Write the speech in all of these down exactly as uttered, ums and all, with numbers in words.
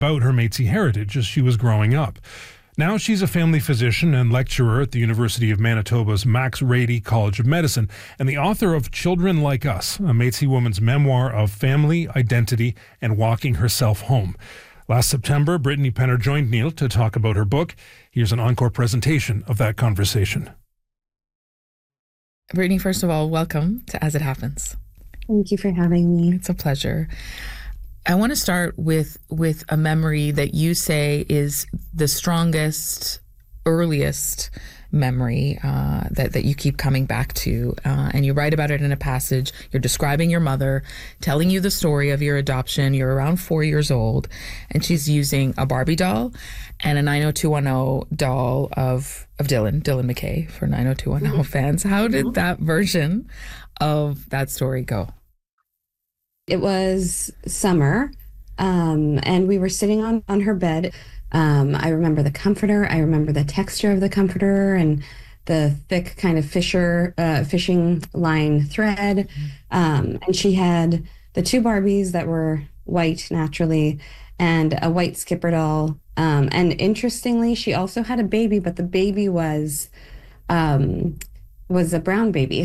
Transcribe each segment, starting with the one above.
about her Métis heritage as she was growing up. Now she's a family physician and lecturer at the University of Manitoba's Max Rady College of Medicine and the author of Children Like Us, a Métis woman's memoir of family, identity, and walking herself home. Last September, Brittany Penner joined Neil to talk about her book. Here's an encore presentation of that conversation. Brittany, first of all, welcome to As It Happens. Thank you for having me. It's a pleasure. I want to start with with a memory that you say is the strongest, earliest memory uh, that, that you keep coming back to. Uh, and you write about it in a passage. You're describing your mother, telling you the story of your adoption. You're around four years old, and she's using a Barbie doll and a nine oh two one oh doll of, of Dylan, Dylan McKay for nine oh two one oh fans. How did that version of that story go? It was summer, um, and we were sitting on, on her bed. Um, I remember the comforter. I remember the texture of the comforter and the thick kind of fisher, uh, fishing line thread. Um, and she had the two Barbies that were white naturally and a white Skipper doll. Um, and interestingly, she also had a baby, but the baby was um, was a brown baby.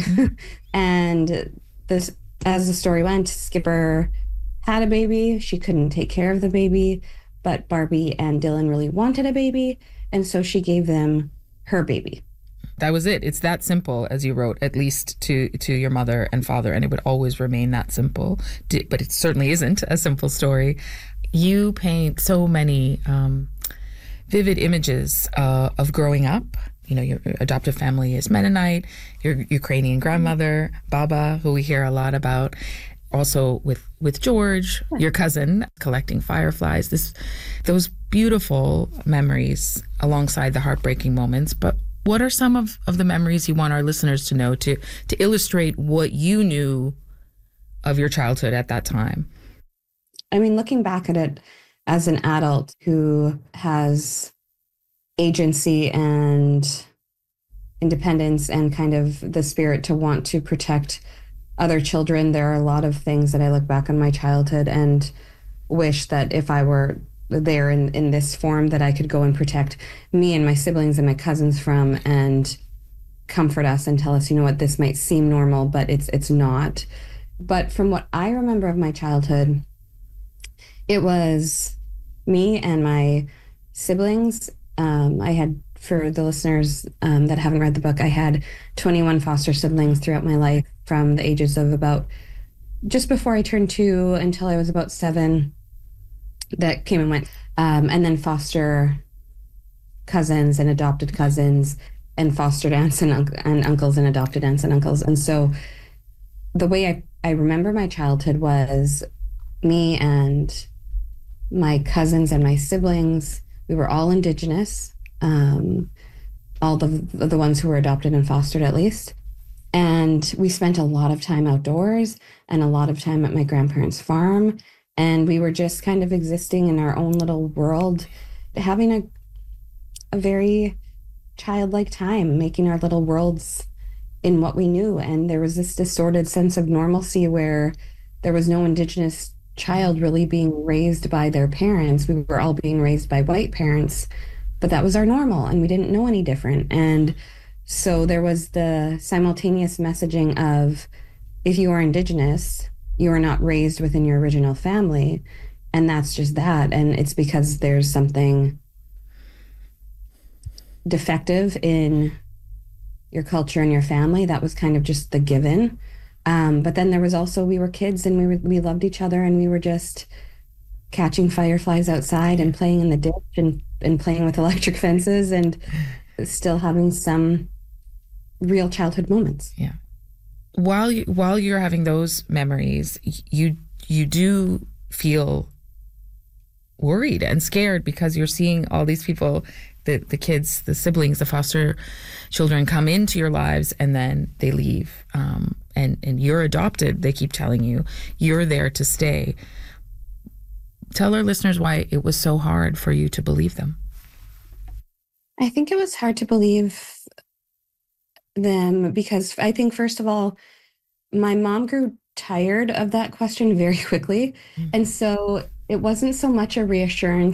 And this, as the story went, Skipper had a baby. She couldn't take care of the baby, but Barbie and Dylan really wanted a baby, and so she gave them her baby. That was it. It's that simple, as you wrote, at least to to your mother and father, and it would always remain that simple. But it certainly isn't a simple story. You paint so many um, vivid images uh, of growing up. You know, your adoptive family is Mennonite, your Ukrainian grandmother, Baba, who we hear a lot about. Also with, with George, your cousin, collecting fireflies. This, those beautiful memories alongside the heartbreaking moments. But what are some of, of the memories you want our listeners to know to, to illustrate what you knew of your childhood at that time? I mean, looking back at it as an adult who has agency and independence and kind of the spirit to want to protect other children, there are a lot of things that I look back on my childhood and wish that if I were there in, in this form that I could go and protect me and my siblings and my cousins from and comfort us and tell us, you know what, this might seem normal, but it's it's not. But from what I remember of my childhood, it was me and my siblings. Um, I had, for the listeners um, that haven't read the book, I had twenty-one foster siblings throughout my life from the ages of about just before I turned two until I was about seven that came and went. Um, and then foster cousins and adopted cousins and fostered aunts and, un- and uncles and adopted aunts and uncles. And so the way I, I remember my childhood was me and my cousins and my siblings. We were all Indigenous, um, all the the ones who were adopted and fostered at least. And we spent a lot of time outdoors and a lot of time at my grandparents' farm. And we were just kind of existing in our own little world, having a a very childlike time, making our little worlds in what we knew. And there was this distorted sense of normalcy where there was no Indigenous child really being raised by their parents. We were all being raised by white parents, but that was our normal and we didn't know any different. And so there was the simultaneous messaging of, if you are Indigenous, you are not raised within your original family. And that's just that. And it's because there's something defective in your culture and your family. That was kind of just the given. Um, but then there was also, we were kids and we were, we loved each other and we were just catching fireflies outside and playing in the ditch and, and playing with electric fences and still having some real childhood moments. Yeah. While you, while you're having those memories, you, you do feel worried and scared because you're seeing all these people, the, the kids, the siblings, the foster children come into your lives and then they leave. Um, and, and you're adopted, they keep telling you. You're there to stay. Tell our listeners why it was so hard for you to believe them. I think it was hard to believe them because I think, first of all, my mom grew tired of that question very quickly. Mm-hmm. And so it wasn't so much a reassurance